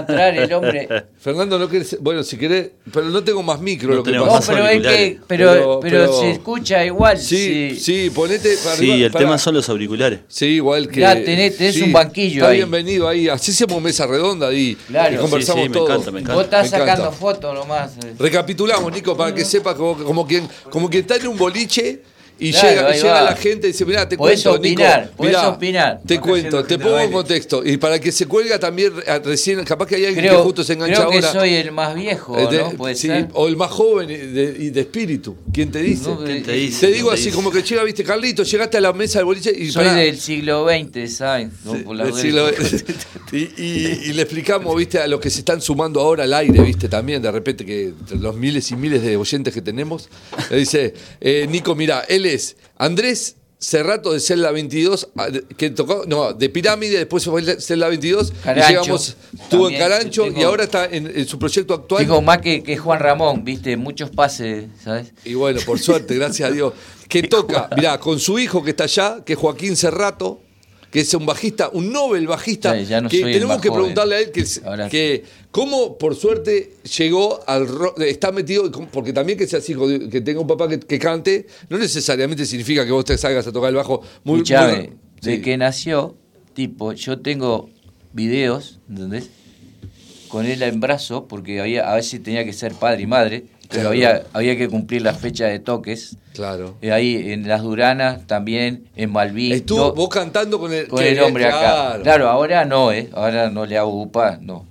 entrar el hombre. Fernando, no querés, bueno, si querés, pero no tengo más micro, No lo que tenemos pasa. No, pero es que, pero se escucha igual. Sí, ponete para Sí, arriba, el tema son los auriculares. Sí, igual que. Ya tenés un banquillo está ahí. Bienvenido ahí. Así hacemos mesa redonda ahí. Claro. Y conversamos Sí, me todo. encanta, me encanta. Vos estás Me encanta. sacando fotos nomás. Recapitulamos, Nico, para que sepa como quien está en un boliche y Claro, ahí llega va. la gente y dice, mirá, te Podés cuento, opinar, Nico. podés Mirá, opinar. te Va cuento, cayendo te gente pongo al en baile. contexto. Y para que se cuelga también, recién, capaz que hay alguien que Creo, justo se engancha creo que ahora. soy el más viejo, ¿no? Puede Sí, ser. o el más joven y de espíritu. ¿Quién te dice? No, ¿Quién te te dice? Te ¿Quién digo te así, dice? como que llega, viste, Carlito, llegaste a la mesa del boliche y Soy pará. del siglo XX, ¿sabes? No, por la Del duda. siglo- y le explicamos, viste, a los que se están sumando ahora al aire, viste, también, de repente, que entre los miles y miles de oyentes que tenemos, le dice, Nico, mira, él es Andrés Cerrato de Celda 22, que tocó, no, de Pirámide, después fue Celda 22, Carancho, y llegamos, estuvo en también, Carancho, tengo- y ahora está en su proyecto actual. Tengo más que Juan Ramón, ¿viste? Muchos pases, ¿sabes? Y bueno, por suerte, gracias a Dios, que toca, mirá, con su hijo que está allá, que es Joaquín Cerrato, que es un bajista, un Nobel bajista, Ya no que soy el tenemos más que joven. preguntarle a él Ahora que cómo por suerte llegó al rock, está metido, porque también que seas hijo, que tenga un papá que cante, no necesariamente significa que vos te salgas a tocar el bajo muy Escuchame, sí. de que nació, tipo, yo tengo videos, ¿entendés? Con él en brazo, porque a veces tenía que ser padre y madre, pero Claro. había que cumplir la fecha de toques. Claro. Ahí en Las Duranas, también en Malvin. Estuvo vos cantando con el, con el hombre acá. claro. Claro, ahora no, ahora no le hago upá, no.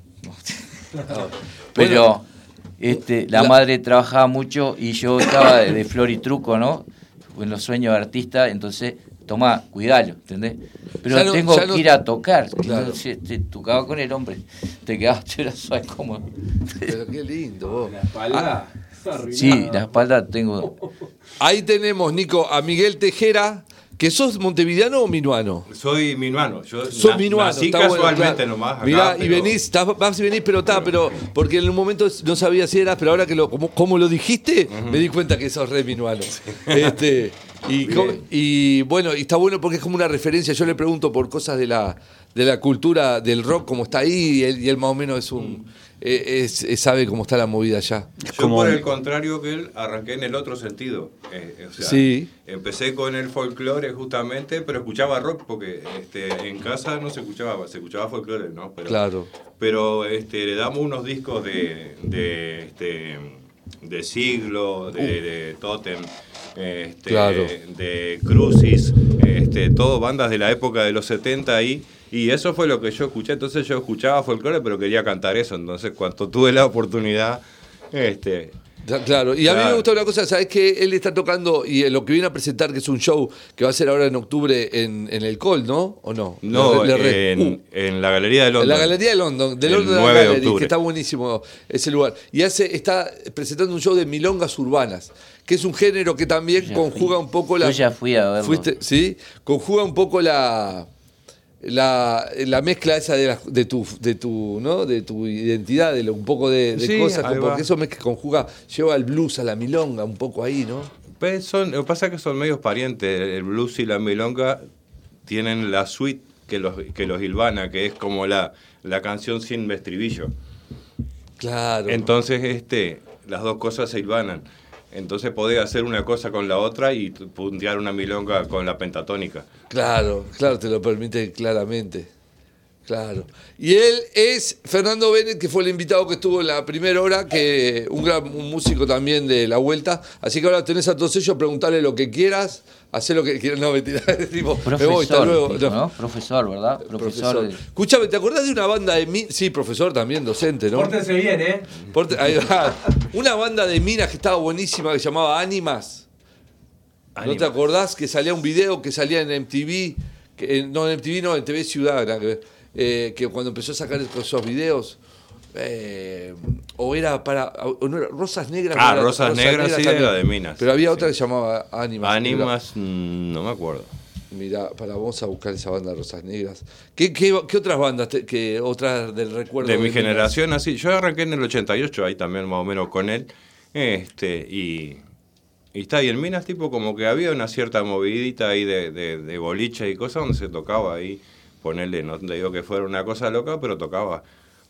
Pero la madre trabajaba mucho y yo estaba de flor y truco, ¿no? En los sueños de artista, entonces, tomá, cuidalo, ¿entendés? Pero Ya no- tengo ya no- que ir a tocar. Claro. Entonces, te tocaba con el hombre, te quedabas, ¿sabes cómo? Pero qué lindo vos. La espalda. Sí, la espalda tengo. Ahí tenemos, Nico, a Miguel Tejera, que sos montevideano o minuano. Soy minuano. Yo Sos minuano, nací está bueno, casualmente claro. nomás. Acá, Mirá, y pero- venís, vas y venís, pero porque en un momento no sabía si eras, pero ahora que como lo dijiste, me di cuenta que sos re minuano. Y bueno, y está bueno porque es como una referencia. Yo le pregunto por cosas de la cultura del rock, como está ahí, y él más o menos es un sabe cómo está la movida allá. Yo Como- por el contrario que él, arranqué en el otro sentido. O sea, Sí. Empecé con el folclore justamente, pero escuchaba rock porque en casa no se escuchaba folclore, ¿no? Pero, Claro. Pero le damos unos discos de Siglo, de Totem, Claro. de Crucis, todo bandas de la época de los 70 ahí. Y eso fue lo que yo escuché. Entonces yo escuchaba folclore, pero quería cantar eso. Entonces cuando tuve la oportunidad, Claro, y a mí me Claro. gusta una cosa, ¿sabes qué? Él está tocando y lo que viene a presentar, que es un show que va a ser ahora en octubre en el Col, ¿no? ¿O no? no, Le- en la Galería de En London. la Galería de London, de El London 9 de Gallery, octubre. que está buenísimo ese lugar. Y está presentando un show de milongas urbanas, que es un género que también Ya conjuga fui. un poco la... Yo ya fui a verlo. ¿Fuiste? ¿Sí? Conjuga un poco la mezcla esa de tu ¿no? De tu identidad, un poco de Sí, cosas, ahí porque va. eso conjuga, lleva el blues a la milonga un poco ahí, ¿no? Pues lo que pasa es que son medios parientes. El blues y la milonga tienen la suite que los hilvana, que es como la canción sin estribillo. Claro. Entonces, las dos cosas se hilvanan. Entonces podés hacer una cosa con la otra y puntear una milonga con la pentatónica. Claro, te lo permite claramente. Claro. Y él es Fernando Bennett, que fue el invitado que estuvo en la primera hora, que un músico también de La Vuelta. Así que ahora tenés a todos ellos, preguntarle lo que quieras, hacer lo que quieras. No, mentira. Tipo, me voy, hasta Profesor, luego. dijo, No. ¿no? Profesor, ¿verdad? Profesor. de- Escuchame, ¿te acordás de una banda de Sí, profesor también, docente, ¿no? Pórtense bien, ¿eh? Ahí va. Una banda de minas que estaba buenísima, que se llamaba Ánimas. ¿No te acordás que salía un video que salía en MTV? No, en MTV no, en TV Ciudad, nada que ver. Que cuando empezó a sacar esos videos, o era o no era, Rosas Negras. Ah, no era, Rosas Negras sí, también. era de minas. Pero había Sí. otra que se llamaba Ánimas. Ánimas, no me acuerdo. Mira, vamos a buscar esa banda Rosas Negras. ¿Qué otras bandas, otras del recuerdo? De mi minas? generación, así. Yo arranqué en el 88, ahí también más o menos con él. Y está, y en Minas, tipo, como que había una cierta movidita ahí de boliche y cosas donde se tocaba ahí, ponerle, no te digo que fuera una cosa loca, pero tocaba.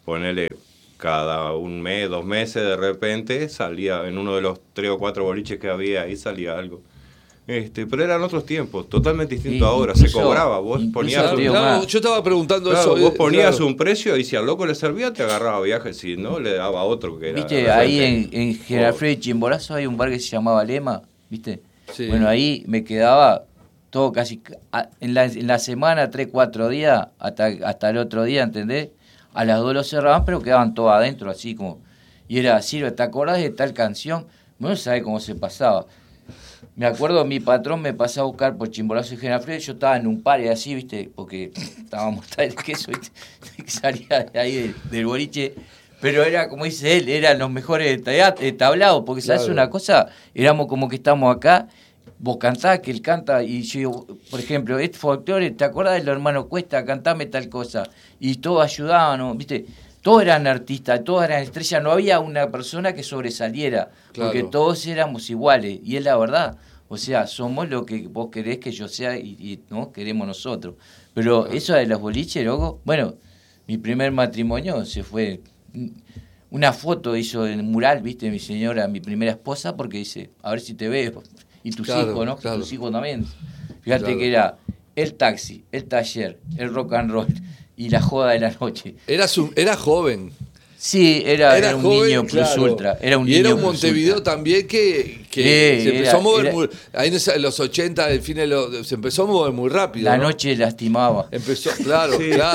ponele cada un mes, 2 meses, de repente salía en uno de los 3 o 4 boliches que había, ahí salía algo. Pero eran otros tiempos, totalmente distinto ahora, se cobraba, vos ponías yo estaba preguntando claro, eso. Vos ponías un precio y si al loco le servía te agarraba viaje, si no le daba a otro que era. Viste, ahí en General Flores y Chimborazo hay un bar que se llamaba Lema, ¿viste? Sí. Bueno, ahí me quedaba todo casi en la semana, 3, 4 días, hasta el otro día, ¿entendés? A las 2 lo cerraban, pero quedaban todos adentro, así como. Y era, Silvia, ¿te acordás de tal canción? Bueno, ¿sabés cómo se pasaba? Me acuerdo, mi patrón me pasó a buscar por Chimborazo y General Flores, yo estaba en un par y así, ¿viste? Porque estábamos tal de queso, ¿viste? Salía de ahí del boliche. Pero era, como dice él, eran los mejores tablados, porque ¿sabes una cosa? Éramos como que estamos acá, vos cantás, que él canta, y yo, por ejemplo, este folclore, ¿te acordás de los hermanos Cuesta? Cantame tal cosa. Y todos ayudaban, ¿no? ¿Viste? Todos eran artistas, todos eran estrellas, no había una persona que sobresaliera, porque todos éramos iguales, y es la verdad. O sea, somos lo que vos querés que yo sea y no queremos nosotros. Pero eso de los boliches, loco, bueno, mi primer matrimonio se fue. Una foto hizo en el mural, viste, mi señora, mi primera esposa, porque dice, a ver si te veo. Y tus hijos, ¿no? Claro. Tus hijos también. Fíjate que era el taxi, el taller, el rock and roll y la joda de la noche. Era joven. Sí, era un joven, niño plus ultra. Era un y niño era un Montevideo también que se empezó a mover ahí en los 80, el fin se empezó a mover muy rápido. La noche lastimaba. Empezó, claro.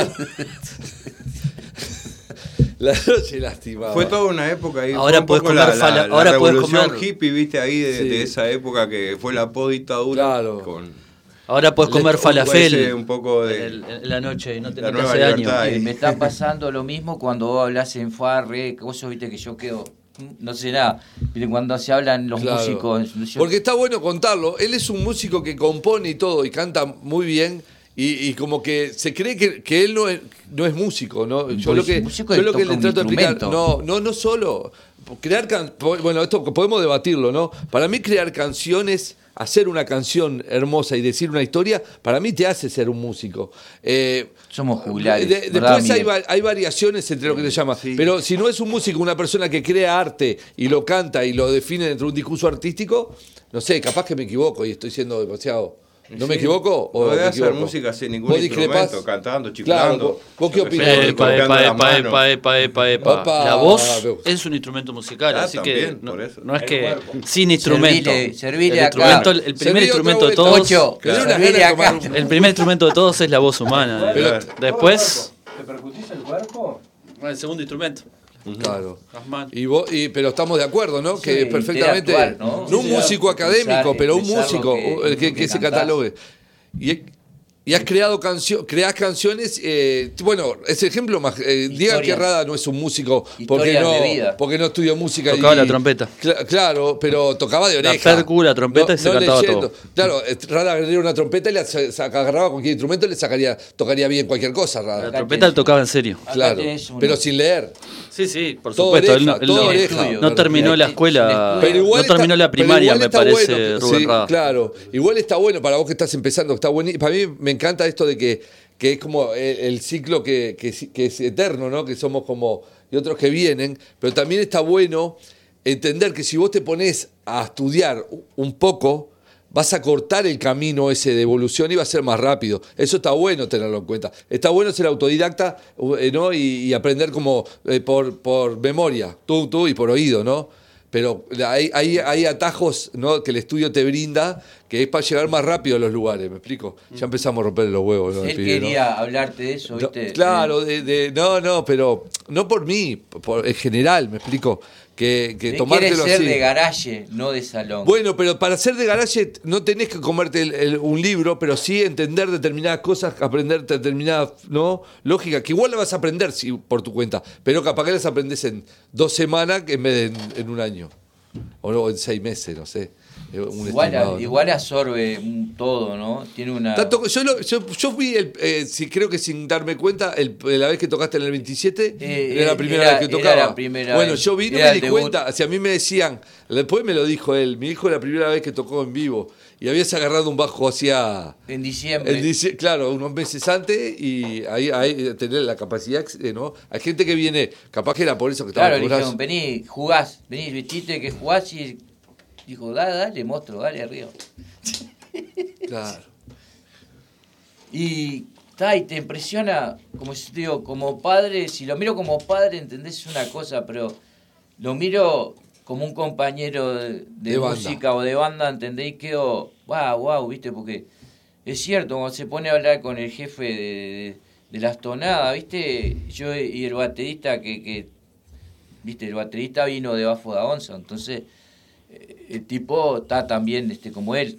La noche lastimaba. Fue toda una época ahí. Ahora podés comer la revolución hippie, viste, ahí de esa época que fue la postdictadura. Claro. Ahora podés comer falafel un poco de en la noche y no te hace daño. Me está pasando lo mismo cuando vos hablas en farre, cosas, viste, que yo quedo, no sé nada, cuando se hablan los músicos. Porque está bueno contarlo. Él es un músico que compone y todo, y canta muy bien. Y como que se cree que él no es músico, ¿no? Yo lo que le trato de explicar, no solo bueno, esto podemos debatirlo, ¿no? Para mí crear canciones, hacer una canción hermosa y decir una historia, para mí te hace ser un músico. Somos jugulares. Después hay variaciones entre lo que se llama. Sí. Pero si no es un músico, una persona que crea arte y lo canta y lo define dentro de un discurso artístico, no sé, capaz que me equivoco y estoy siendo demasiado... ¿No me equivoco? No debe hacer música sin ningún instrumento, cantando, chiflando. ¿Vos qué opinás? Epa. La voz es un instrumento musical, así que no es que sin instrumento. Servile acá. El primer instrumento de todos. El primer instrumento de todos es la voz humana. Después. ¿Te percutís el cuerpo? El segundo instrumento. Claro. Pero estamos de acuerdo, ¿no? Que es perfectamente. No un músico académico, pero un músico que se catalogue. Y has creado creás canciones. Bueno, ese ejemplo más. Digan que Rada no es un músico porque no estudió música. Tocaba la trompeta. Claro, pero tocaba de oreja. La percu, la trompeta y se cantaba todo. Claro, Rada agarraría una trompeta y le agarraba cualquier instrumento y tocaría bien cualquier cosa, Rada. La trompeta le tocaba en serio. Claro, pero sin leer. Sí, por supuesto. Él no terminó la escuela, pero igual no terminó la primaria, me parece, bueno, Rubén Rada. Claro, igual está bueno para vos que estás empezando, está buenísimo. Para mí me encanta esto de que es como el ciclo que es eterno, ¿no? Que somos como, y otros que vienen, pero también está bueno entender que si vos te pones a estudiar un poco, vas a cortar el camino ese de evolución y va a ser más rápido. Eso está bueno tenerlo en cuenta. Está bueno ser autodidacta, ¿no? Y aprender como por memoria, tú y por oído, ¿no? Pero hay atajos, ¿no? Que el estudio te brinda, que es para llegar más rápido a los lugares, ¿me explico? Ya empezamos a romper los huevos, ¿no? Él quería hablarte de eso, ¿viste? Claro, pero no por mí, en general, ¿me explico? Que tomártelo quiere ser así. De garaje, no de salón. Bueno, pero para ser de garaje no tenés que comerte un libro, pero sí entender determinadas cosas, aprender determinadas, ¿no? Lógica, que igual la vas a aprender por tu cuenta, pero capaz que las aprendés en 2 semanas en vez de en un año. O en 6 meses, no sé. Igual absorbe todo, ¿no? Tiene una... Yo fui, creo que sin darme cuenta, la vez que tocaste en el 27, era la primera vez que tocaba. Era la primera bueno, vez. Yo vi, no me di cuenta. A mí me decían, después me lo dijo él, mi hijo la primera vez que tocó en vivo. Y habías agarrado un bajo hacía... En diciembre. Claro, unos meses antes, y ahí tener la capacidad, ¿no? Hay gente que viene, capaz que era por eso que estaba... Claro, le dijeron, vení, jugás, vení, vestite que jugás, y dijo, dale, monstruo, dale arriba. Claro. Y te impresiona, como yo te digo, como padre, si lo miro como padre, entendés, es una cosa, pero lo miro como un compañero de música o de banda, ¿entendés? Y quedo, wow, ¿viste? Porque es cierto, cuando se pone a hablar con el jefe de las tonadas, ¿viste? Yo y el baterista ¿viste? El baterista vino de Bafo da Onza, entonces el tipo está también, como él,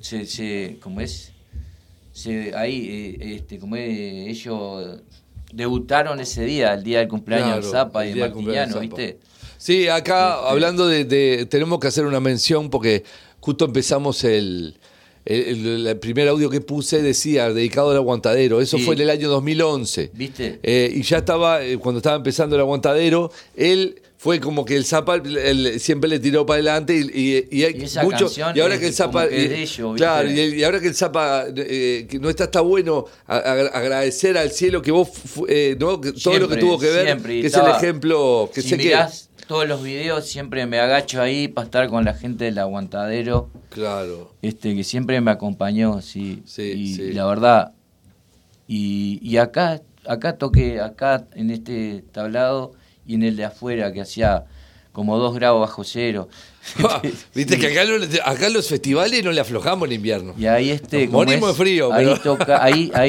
ellos debutaron ese día, el día del cumpleaños de Zappa y de Martiniano, ¿viste? Sí, acá hablando tenemos que hacer una mención porque justo empezamos el primer audio que puse decía dedicado al Aguantadero. Eso fue en el año 2011. ¿Viste? Y ya estaba, cuando estaba empezando el Aguantadero, él fue como que el Zappa siempre le tiró para adelante y esa mucho. Canción y ahora que el Zappa. Claro, y ahora que el Zappa que no está bueno agradecer al cielo que vos, ¿no? Que todo lo que tuvo que ver, siempre, que es el ejemplo que si sé mirás todos los videos, siempre me agacho ahí para estar con la gente del Aguantadero. Claro. Que siempre me acompañó, sí. La verdad. Y acá toqué, acá en este tablado y en el de afuera, que hacía como 2 grados bajo cero. Viste que acá los festivales no le aflojamos en invierno. Y ahí morimos de frío. Ahí pero... toca,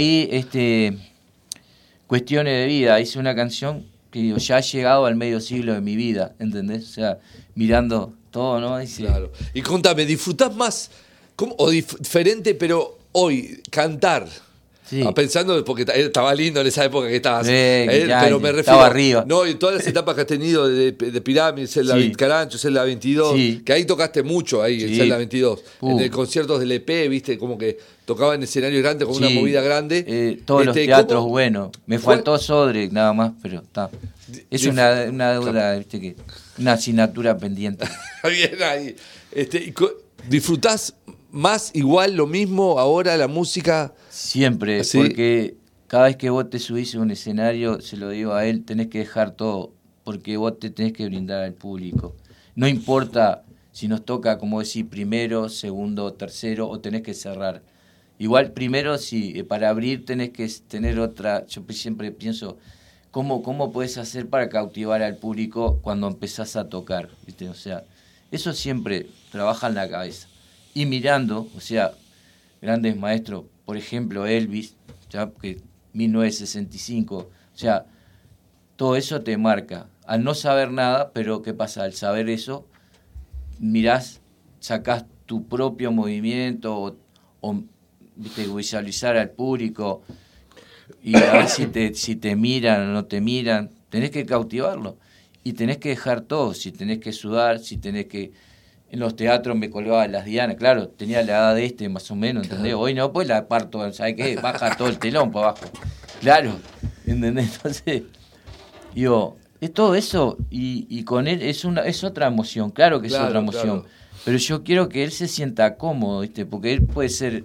Cuestiones de vida. Hice una canción que digo, ya ha llegado al medio siglo de mi vida, ¿entendés? O sea, mirando todo, ¿no? Claro. Y contame, ¿disfrutás más diferente, pero hoy, cantar? Sí. Pensando, porque estaba lindo en esa época que estabas. Pero me refiero. Estaba arriba. No, y todas las etapas que has tenido de Pirámides, Celda Carancho, Celda 22, que ahí tocaste mucho, en Celda 22. En el conciertos del EP, viste, como que tocaba en escenario grande, con una movida grande. Todos los teatros buenos. Me faltó Sodre, nada más, pero está. Es una deuda, viste, que una asignatura pendiente. Bien ahí. ¿Disfrutás más, igual, lo mismo ahora la música? Siempre, ¿sí? Porque cada vez que vos te subís a un escenario, se lo digo a él, tenés que dejar todo, porque vos te tenés que brindar al público. No importa si nos toca, como decir, primero, segundo, tercero, o tenés que cerrar. Igual primero, sí, para abrir tenés que tener otra. Yo siempre pienso, ¿cómo podés hacer para cautivar al público cuando empezás a tocar? ¿Viste? O sea, eso siempre trabaja en la cabeza. Y mirando, o sea, grandes maestros, por ejemplo, Elvis, ya que 1965, o sea, todo eso te marca. Al no saber nada, pero ¿qué pasa? Al saber eso, mirás, sacás tu propio movimiento o ¿viste? Visualizar al público y a ver si te miran o no te miran. Tenés que cautivarlo y tenés que dejar todo. Si tenés que sudar, si tenés que... En los teatros me colgaba las dianas, claro, tenía la edad de más o menos, ¿entendés? Hoy no, pues la parto, ¿sabes qué? Baja todo el telón para abajo. Claro, ¿entendés? Entonces, digo, es todo eso y con él es otra emoción, claro que es otra emoción. Claro. Pero yo quiero que él se sienta cómodo, ¿viste? Porque él puede ser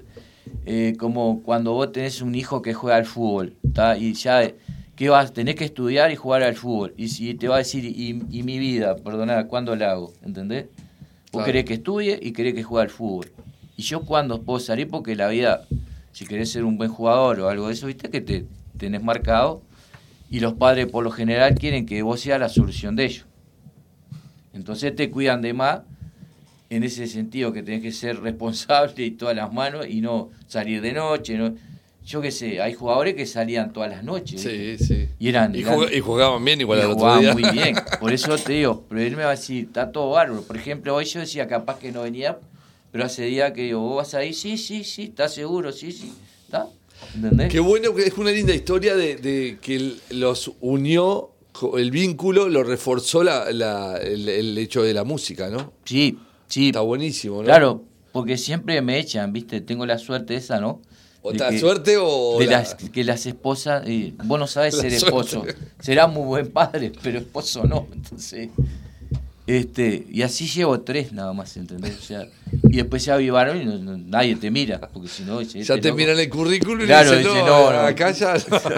como cuando vos tenés un hijo que juega al fútbol, ¿tá? Y ya... ¿Qué vas? Tenés que estudiar y jugar al fútbol. Y si te va a decir, y mi vida, perdona, ¿cuándo la hago? ¿Entendés? Vos querés que estudie y querés que juegue al fútbol. Y yo cuando puedo salir, porque la vida, si querés ser un buen jugador o algo de eso, viste que te tenés marcado. Y los padres por lo general quieren que vos seas la solución de ellos. Entonces te cuidan de más en ese sentido, que tenés que ser responsable y todas las manos y no salir de noche, ¿no? Yo qué sé, hay jugadores que salían todas las noches. Sí, sí. Y jugaban bien igual al otro día. Jugaban muy bien. Por eso te digo, pero él me va a decir, está todo bárbaro. Por ejemplo, hoy yo decía, capaz que no venía, pero hace día que digo, ¿vos vas ahí? Sí, ¿estás seguro? Sí, ¿está? ¿Entendés? Qué bueno, que es una linda historia de que los unió, el vínculo lo reforzó el hecho de la música, ¿no? Sí. Está buenísimo, ¿no? Claro, porque siempre me echan, ¿viste? Tengo la suerte esa, ¿no? ¿O la suerte o que las esposas, vos no sabés ser esposo, serás muy buen padre, pero esposo no, entonces, y así llevo 3 nada más, ¿entendés? O sea, y después ya avivaron y nadie te mira, porque si no... Ya te miran el currículum y claro, dicen, no, acá ya...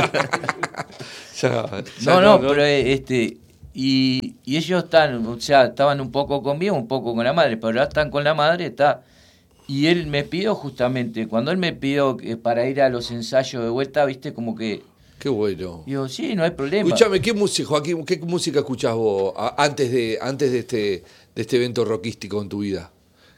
No, pero y ellos estaban un poco conmigo, un poco con la madre, pero ahora están con la madre, y él me pidió justamente, cuando él me pidió para ir a los ensayos de vuelta, viste, como que... Qué bueno. Digo, sí, no hay problema. Escúchame, Joaquín, ¿qué música escuchás vos antes de este evento rockístico en tu vida?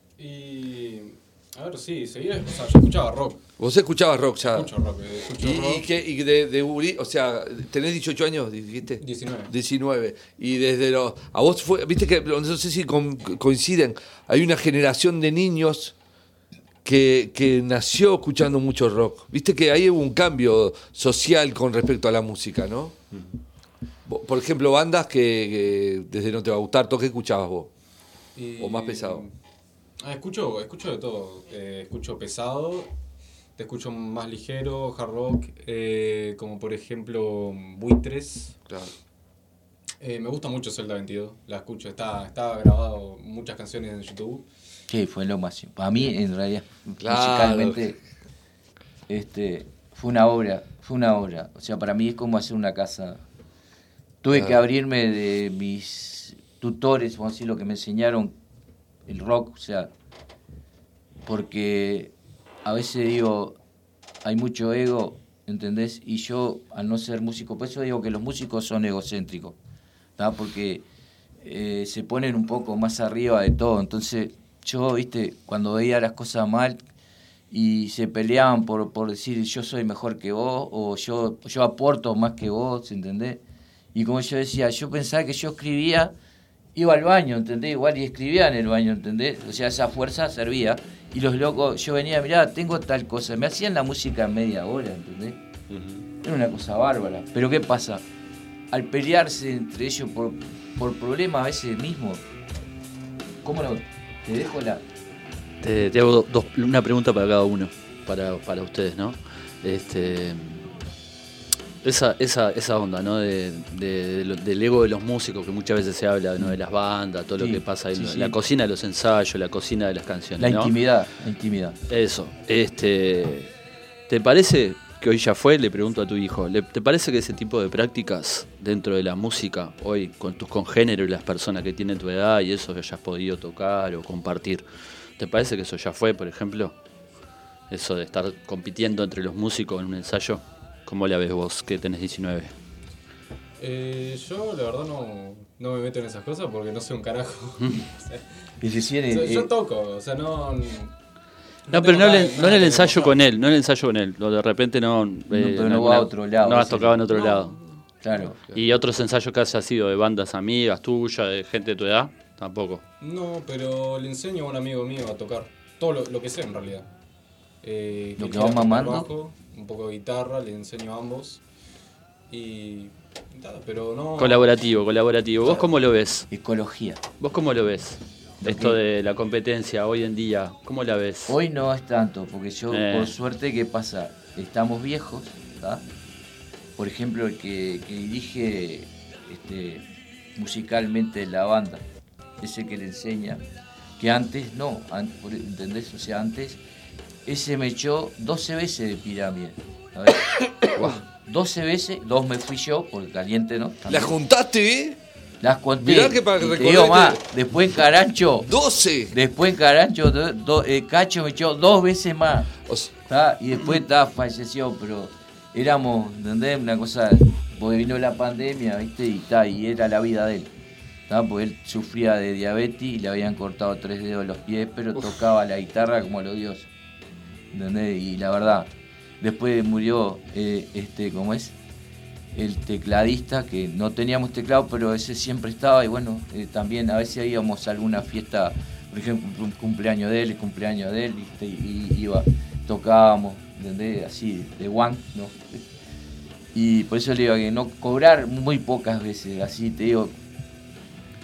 A ver, sí, yo escuchaba rock. ¿Vos escuchabas rock ya? Escucho rock. ¿Y de o sea, tenés 18 años, dijiste? 19. Y desde a vos fue, viste que, no sé si coinciden, hay una generación de niños que nació escuchando mucho rock. Viste que ahí hubo un cambio social con respecto a la música, ¿no? Por ejemplo, bandas que desde No Te Va a Gustar, ¿qué escuchabas vos? ¿O más pesado? Escucho de todo. Escucho pesado, te escucho más ligero, hard rock, como por ejemplo Buitres. Claro. Me gusta mucho Celda 22, la escucho, está grabado muchas canciones en YouTube. Sí, fue lo máximo. Para mí, en realidad, claro, musicalmente, fue una obra. O sea, para mí es como hacer una casa. Tuve que abrirme de mis tutores, vamos a decir, lo que me enseñaron el rock, o sea, porque a veces digo, hay mucho ego, ¿entendés? Y yo, al no ser músico, por eso digo que los músicos son egocéntricos, ¿tá? Porque se ponen un poco más arriba de todo. Entonces, yo, viste, cuando veía las cosas mal y se peleaban por decir yo soy mejor que vos o yo aporto más que vos, ¿entendés? Y como yo decía, yo pensaba que yo escribía, iba al baño, ¿entendés? Igual y escribía en el baño, ¿entendés? O sea, esa fuerza servía. Y los locos, yo venía, mirá, tengo tal cosa. Me hacían la música en media hora, ¿entendés? Era una cosa bárbara. Pero ¿qué pasa? Al pelearse entre ellos por problemas a veces mismos, ¿cómo no? Te dejo Te hago una pregunta para cada uno, para ustedes, ¿no? Esa onda, ¿no? Del ego de los músicos, que muchas veces se habla, ¿no? De las bandas, todo lo que pasa en la cocina de los ensayos, la cocina de las canciones, la ¿no? intimidad. Eso. ¿Te parece que hoy ya fue? Le pregunto a tu hijo. ¿Te parece que ese tipo de prácticas dentro de la música, hoy, con tus congéneros y las personas que tienen tu edad y eso que hayas podido tocar o compartir, ¿te parece que eso ya fue, por ejemplo? Eso de estar compitiendo entre los músicos en un ensayo. ¿Cómo la ves vos, que tenés 19? Yo, la verdad, no me meto en esas cosas porque no sé un carajo. Yo toco, o sea, no... No, pero no en el ensayo con él, de repente pero no va a otro lado. No has tocado en otro lado. Claro. ¿Y otros ensayos que has sido de bandas amigas tuyas, de gente de tu edad? Tampoco. No, pero le enseño a un amigo mío a tocar todo lo que sé en realidad. Lo que va mamando. Bajo, un poco de guitarra, le enseño a ambos. Y nada, pero no... Colaborativo. ¿Vos cómo lo ves? Ecología. ¿Vos cómo lo ves? Esto de la competencia hoy en día, ¿cómo la ves? Hoy no es tanto, porque yo, por suerte, ¿qué pasa? Estamos viejos, ¿tá? Por ejemplo, el que dirige musicalmente la banda, es el que le enseña, que antes no, ¿entendés? O sea, antes, ese me echó 12 veces de pirámide, ¿sabes? 12 veces, 2 me fui yo, porque caliente, ¿no? ¿La juntaste, Las conté. Mirá que para te digo más, después en Carancho. 12. Después en Carancho, Cacho me echó 2 veces más. Y después falleció, pero éramos, ¿entendés? Una cosa, porque vino la pandemia, ¿viste? Y era la vida de él. Porque él sufría de diabetes y le habían cortado 3 dedos de los pies, pero tocaba la guitarra como los dioses. ¿Entendés? Y la verdad, después murió, ¿cómo es? El tecladista, que no teníamos teclado, pero ese siempre estaba, y bueno, también a veces íbamos a alguna fiesta, por ejemplo, un cumpleaños de él, ¿viste? Y tocábamos, ¿entendés? Así, de one, ¿no? Y por eso le digo que no cobrar muy pocas veces, así te digo,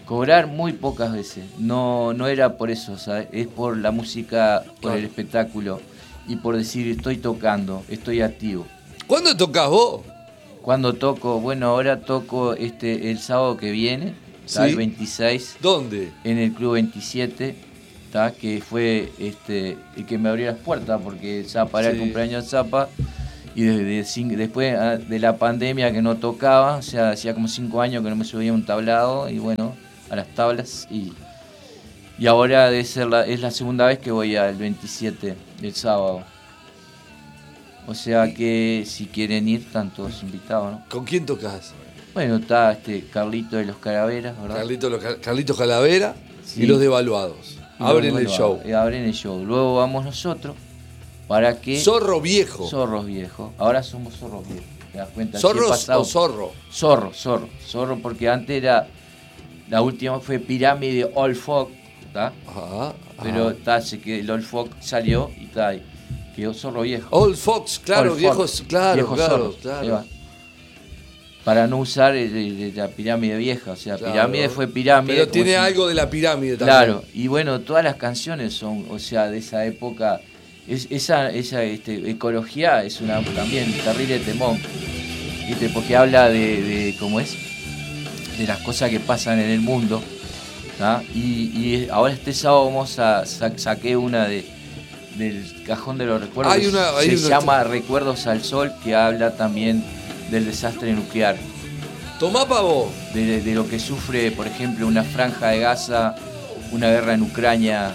Cobrar muy pocas veces. No era por eso, ¿sabes? Es por la música, por el espectáculo y por decir estoy tocando, estoy activo. ¿Cuándo tocás vos? Cuando toco, bueno, ahora toco el sábado que viene, ¿tá? Sí. El 26. ¿Dónde? En el Club 27, ¿tá? Que fue el que me abrió las puertas porque Zappa era el cumpleaños de Zappa. Y después de la pandemia que no tocaba, o sea, hacía como 5 años que no me subía a un tablado y bueno, a las tablas. Y ahora es la segunda vez que voy al 27, el sábado. O sea que si quieren ir, están todos invitados, ¿no? ¿Con quién tocas? Bueno, está Carlito de los Calaveras, ¿verdad? Carlitos Calavera Sí. y los Devaluados. Y Abren luego, el show. Abren el show. Luego vamos nosotros para que... Zorro Viejo. Zorros viejos. Ahora somos zorros viejos. ¿Te das cuenta? ¿Zorros o zorro? Zorro, porque antes era... La última fue Pirámide Old Folk, ¿tá? Ajá. Pero el Old Folk salió y quedó Zorro Viejo. Old Fox, claro, Old viejos, Folk, claro, viejos claro, zorros. Ahí claro. va. Para no usar la pirámide vieja, o sea, Claro. pirámide fue pirámide. Pero como tiene si- algo de la pirámide también. Claro, y bueno, todas las canciones son, o sea, de esa época. Esa ecología es también terrible temón, ¿viste? Porque habla de cómo es, de las cosas que pasan en el mundo, ¿tá? Y ahora este sábado saqué una del Cajón de los Recuerdos, se llama Recuerdos al Sol, que habla también del desastre nuclear. Tomá pavo. De lo que sufre, por ejemplo, una franja de Gaza, una guerra en Ucrania,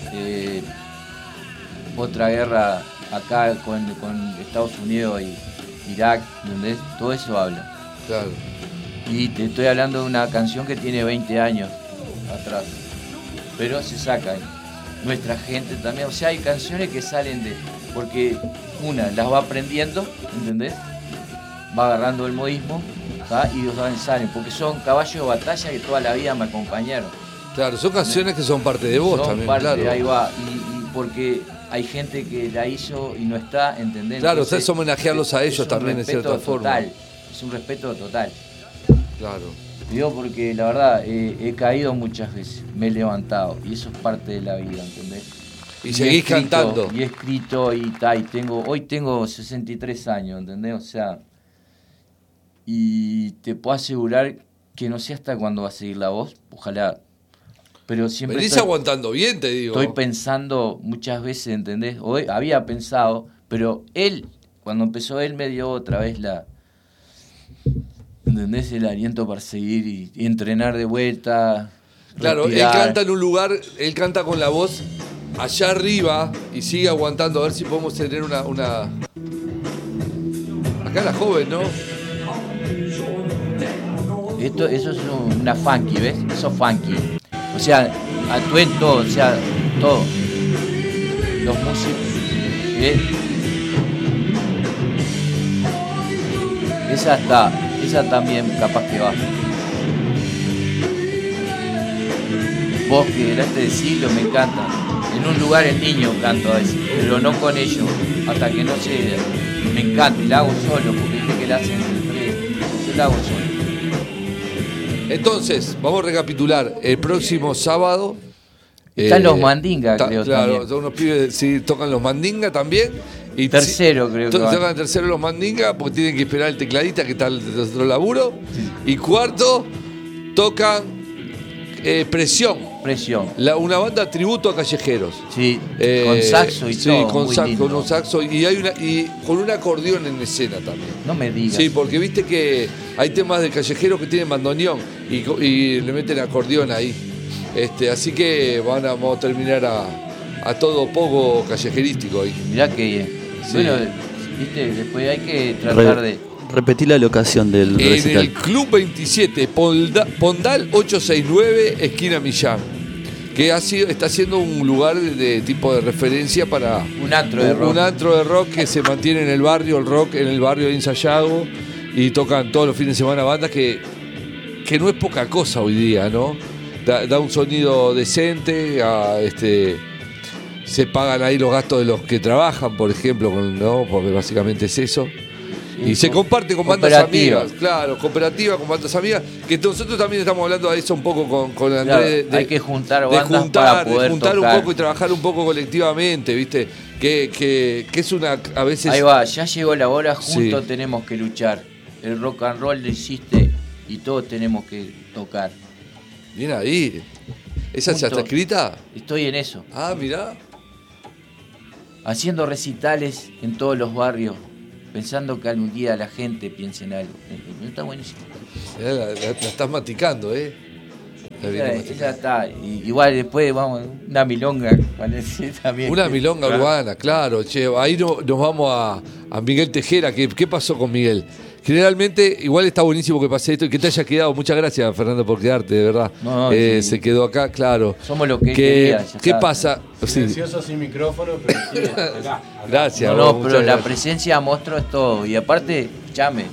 otra guerra acá con Estados Unidos y Irak, ¿entendés? Todo eso habla. Claro. Y te estoy hablando de una canción que tiene 20 años atrás, pero se saca. Nuestra gente también, o sea, hay canciones que salen porque una las va aprendiendo, ¿entendés? Va agarrando el modismo, ¿tá? Y los salen, porque son caballos de batalla que toda la vida me acompañaron. Claro, son canciones que son parte de vos Son también, parte, claro. ahí va, y porque hay gente que la hizo y no está, ¿entendés? Claro, Entonces, es homenajearlos a ellos es un también, de cierta respeto forma. total, es un respeto total. Claro. Digo porque la verdad he caído muchas veces, me he levantado y eso es parte de la vida, ¿entendés? Y seguís cantando. Y he escrito y hoy tengo 63 años, ¿entendés? O sea, y te puedo asegurar que no sé hasta cuándo va a seguir la voz, ojalá, pero siempre Venís aguantando bien, te digo. estoy pensando muchas veces, ¿entendés? Hoy había pensado, pero cuando empezó él me dio otra vez ¿entendés? El aliento para seguir y entrenar de vuelta. Claro, respirar. él canta en un lugar, él canta con la voz allá arriba y sigue aguantando. A ver si podemos tener una... Acá la joven, ¿no? Eso es una funky, ¿ves? Eso es funky. O sea, actúen todo, o sea, todo. Los músicos. ¿Ves? Esa también capaz que va. Vos que eraste de siglo me encanta. En un lugar el niño canto a veces, pero no con ellos. Hasta que no se... Me encanta, y la hago solo, porque viste que la hacen yo la hago solo. Entonces, vamos a recapitular. El próximo sábado... Están los Mandinga, creo, claro, también. son unos pibes, sí, tocan los Mandinga también. Y Tercero, creo que van. tocan tercero los Mandinga porque tienen que esperar el tecladista que está en otro laburo. Y cuarto, tocan Presión. Una banda tributo a callejeros. Sí, con saxo y sí, todo. con muy saxo, lindo. con un saxo. Y con un acordeón en escena también. No me digas. Sí, porque viste que hay temas de callejeros que tienen bandoneón y le meten acordeón ahí. Así que vamos a terminar a todo poco callejerístico ahí. Mirá que Sí. bueno, viste, después hay que tratar de... Repetí la locación del En recital. el Club 27, Pondal 869, esquina Millán. Que está siendo un lugar de tipo de referencia para Un antro de rock. un antro de rock que se mantiene en el barrio, el rock en el barrio de Insayago, y tocan todos los fines de semana bandas que no es poca cosa hoy día, ¿no? Da un sonido decente, se pagan ahí los gastos de los que trabajan, por ejemplo, ¿no? Porque básicamente es eso. Y se comparte con bandas Cooperativa. amigas, claro, cooperativa con bandas amigas, que nosotros también estamos hablando de eso un poco con Andrés. Claro, hay que juntar bandas para poder juntar tocar. un poco y trabajar un poco colectivamente, ¿viste? Que es una, a veces... Ahí va, ya llegó la hora, juntos Sí. tenemos que luchar. El rock and roll lo hiciste y todos tenemos que tocar. Bien ahí. ¿Esa ya está Juntos. escrita? Estoy en eso, Ah, mirá. haciendo recitales en todos los barrios, pensando que algún día la gente piense en algo. Está buenísimo. La estás maticando, ¿eh? La viene Esa masticando. está. Igual después vamos, una milonga, parece también. Una milonga urbana, claro. Che, ahí nos vamos a Miguel Tejera. ¿Qué pasó con Miguel? Generalmente, igual está buenísimo que pase esto y que te haya quedado. Muchas gracias, Fernando, por quedarte, de verdad. No, sí. Se quedó acá, claro. Somos lo que quería, ya ¿Qué está. pasa? Sí. Silencioso sin micrófono, pero sí, acá. Gracias. No, vos, pero muchas la gracias. presencia monstruo es todo. Y aparte, llame.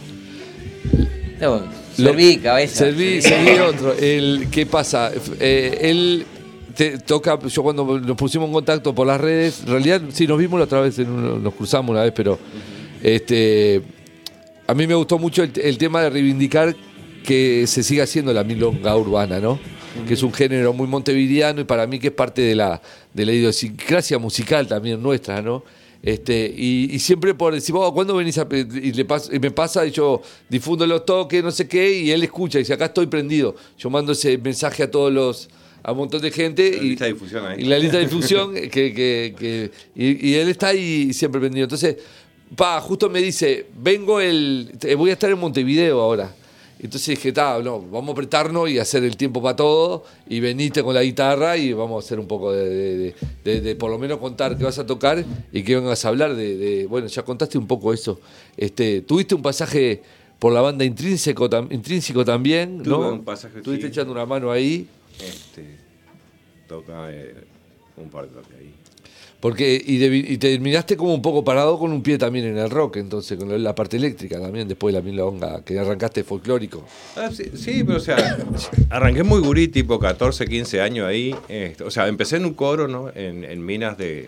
Serví cabeza. Serví otro. ¿Qué pasa? Él te toca, yo cuando nos pusimos en contacto por las redes, en realidad sí nos vimos la otra vez, nos cruzamos una vez, pero a mí me gustó mucho el tema de reivindicar que se siga haciendo la milonga urbana, ¿no? Que es un género muy montevideano y para mí que es parte de la idiosincrasia musical también nuestra, ¿no? Y siempre por decir, ¿cuándo venís y me pasa y yo difundo los toques, no sé qué, y él escucha y dice, acá estoy prendido. Yo mando ese mensaje a un montón de gente. La lista de difusión ahí. Y la lista de difusión, y él está ahí siempre prendido. Entonces, justo me dice, voy a estar en Montevideo ahora. Entonces dije, vamos a apretarnos y hacer el tiempo para todo y venite con la guitarra y vamos a hacer un poco de por lo menos contar qué vas a tocar y qué vengas a hablar bueno, ya contaste un poco eso. Tuviste un pasaje por la banda Intrínseco también, ¿no? Tuve un pasaje, Estuviste sí. echando una mano ahí. Toca un par de toques ahí. Porque y terminaste como un poco parado con un pie también en el rock, entonces, con la parte eléctrica también, después de la milonga, que arrancaste folclórico. Sí, pero o sea, arranqué muy gurí, tipo 14, 15 años ahí. O sea, empecé en un coro, ¿no? En Minas de...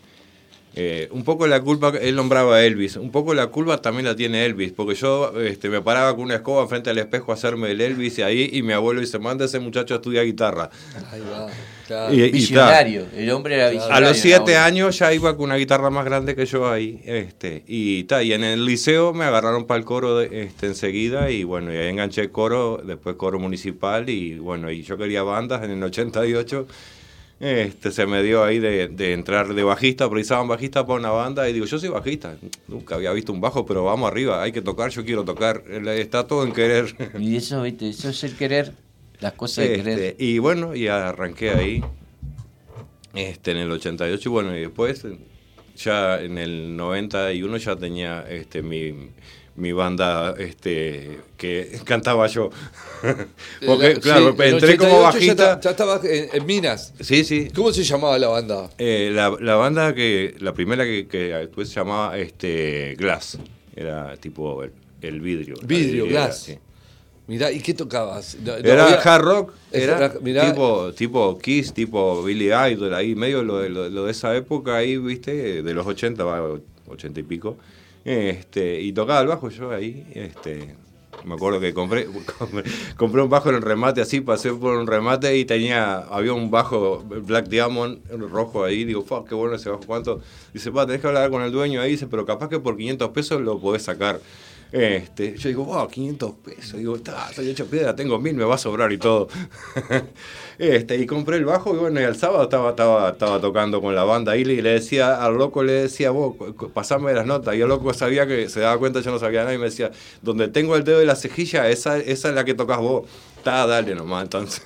un poco la culpa, él nombraba a Elvis, un poco la culpa también la tiene Elvis, porque yo me paraba con una escoba frente al espejo a hacerme el Elvis y mi abuelo dice, manda a ese muchacho a estudiar guitarra. Ahí va, claro. Visionario, el hombre era visionario. A los 7 ¿no? años ya iba con una guitarra más grande que yo ahí, y en el liceo me agarraron para el coro enseguida y bueno, y ahí enganché coro, después coro municipal y bueno, y yo quería bandas en el 88. Se me dio ahí de entrar de bajista, precisaban bajista para una banda y digo, yo soy bajista, nunca había visto un bajo, pero vamos arriba, hay que tocar, yo quiero tocar, está todo en querer. Y eso, ¿viste? Eso es el querer, las cosas de querer. Y bueno, y arranqué ahí en el 88 y bueno, y después ya en el 91 ya tenía mi banda que cantaba yo. Porque, claro, entré como bajista. Ya estabas en Minas. Sí. ¿Cómo se llamaba la banda? La banda la primera que después se llamaba Glass. Era tipo el vidrio. Vidrio, Era, Glass. sí. Mirá, ¿y qué tocabas? Era hard rock, era mirá, tipo Kiss, tipo Billy Idol, ahí medio lo de esa época ahí, viste, de los 80, 80 y pico. Y tocaba el bajo yo ahí, me acuerdo que compré un bajo en el remate, así pasé por un remate y había un bajo Black Diamond rojo ahí, digo, fuck, qué bueno ese bajo, ¿cuánto? Dice, tenés que hablar con el dueño ahí, dice, pero capaz que por 500 pesos lo podés sacar. Yo digo, wow, 500 pesos, digo, soy hecho piedra, tengo 1000, me va a sobrar y todo. Y compré el bajo y bueno, y el sábado estaba tocando con la banda ahí y le decía, al loco vos, pasame las notas, y el loco sabía que se daba cuenta, yo no sabía nada, y me decía, donde tengo el dedo de la cejilla, esa es la que tocas vos. Dale nomás, entonces.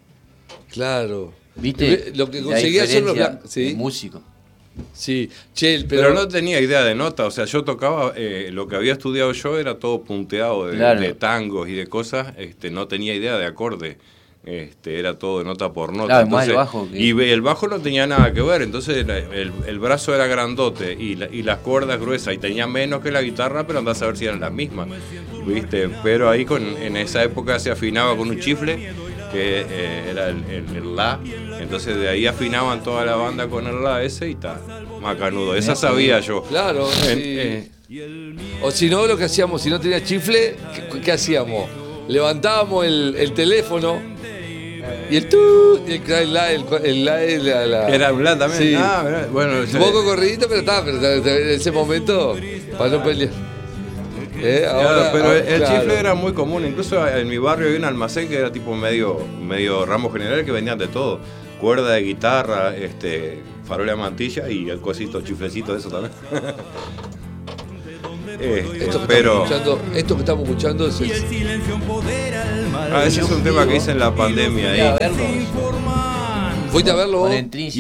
Claro. ¿Viste? Lo que la conseguía son los diferencia ¿sí? de músico. Sí, che, pero no tenía idea de nota, o sea, yo tocaba, lo que había estudiado yo era todo punteado Claro. de tangos y de cosas, no tenía idea de acorde, era todo de nota por nota. Claro, entonces, más el bajo que... Y el bajo no tenía nada que ver, entonces el brazo era grandote y las cuerdas gruesas y tenía menos que la guitarra, pero andás a ver si eran las mismas, ¿viste? Pero ahí en esa época se afinaba con un chifle, que era el La, entonces de ahí afinaban toda la banda con el La ese y está, macanudo, esa sabía yo. Claro, sí. O si no, lo que hacíamos, si no tenía chifle, ¿qué hacíamos? Levantábamos el teléfono y el tu y Era un LAN también. Sí. Bueno, un poco corridito, pero en ese momento, para no pelear. Claro, pero el claro. chifle era muy común. Incluso en mi barrio había un almacén que era tipo medio ramo general, que vendían de todo. Cuerda de guitarra, farola de mantilla y el cosito, chiflecito, eso también. Esto que estamos escuchando es el... ese es un tema que hice en la pandemia ahí. ¿Fuiste a verlo vos?